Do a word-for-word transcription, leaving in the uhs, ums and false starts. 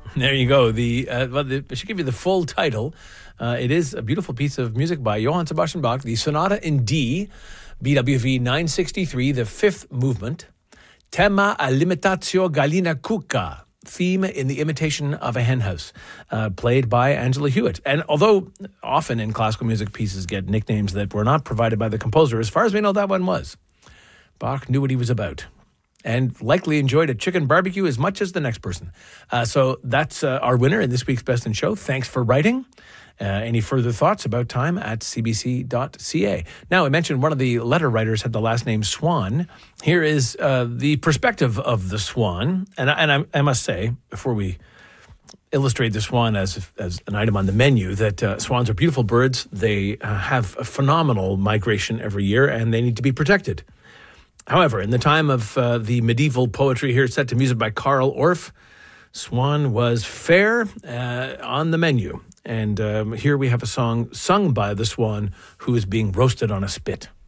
There you go. The, uh, well, the I should give you the full title. Uh, it is a beautiful piece of music by Johann Sebastian Bach, the Sonata in D, B W V nine sixty-three, the fifth movement, Tema all'imitatio gallina cucca, theme in the imitation of a henhouse, uh, played by Angela Hewitt. And although often in classical music pieces get nicknames that were not provided by the composer, as far as we know, that one was. Bach knew what he was about and likely enjoyed a chicken barbecue as much as the next person. Uh, so that's uh, our winner in this week's Best in Show. Thanks for writing. Uh, any further thoughts about time at c b c dot c a. Now, I mentioned one of the letter writers had the last name Swan. Here is uh, the perspective of the swan. And, I, and I, I must say, before we illustrate the swan as as an item on the menu, that uh, swans are beautiful birds. They uh, have a phenomenal migration every year, and they need to be protected. However, in the time of uh, the medieval poetry here set to music by Carl Orff, swan was fair uh, on the menu. And um, here we have a song sung by the swan who is being roasted on a spit.